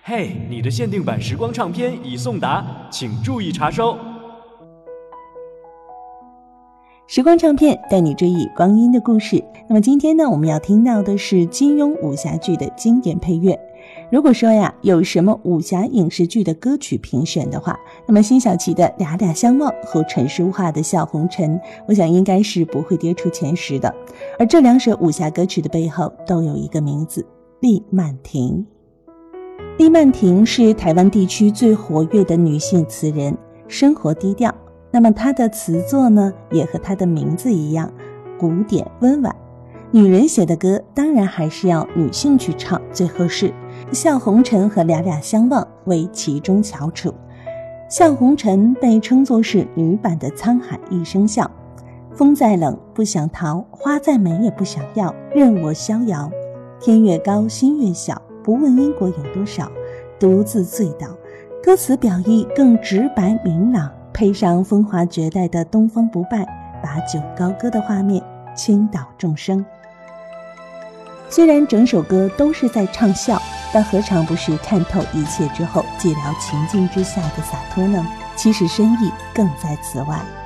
嘿，你的限定版时光唱片已送达，请注意查收。 时光唱片带你追忆光阴的故事。那么今天呢，我们要听到的是金庸武侠剧的经典配乐。如果说呀，有什么武侠影视剧的歌曲评选的话，那么辛晓琪的《俩俩相望》和陈淑桦的《笑红尘》，我想应该是不会跌出前10的。而这两首武侠歌曲的背后都有一个名字，厉曼婷。厉曼婷是台湾地区最活跃的女性词人，生活低调。那么她的词作呢，也和她的名字一样，古典温婉。女人写的歌当然还是要女性去唱最合适，笑红尘和俩俩相望为其中翘楚。笑红尘被称作是女版的沧海一声笑，风再冷不想逃，花再美也不想要，任我逍遥。天越高心越小，不问因果有多少，独自醉倒。歌词表意更直白明朗，配上风华绝代的东方不败把酒高歌的画面倾倒众生。虽然整首歌都是在唱笑，但何尝不是看透一切之后寂寥情境之下的洒脱呢？其实深意更在此外。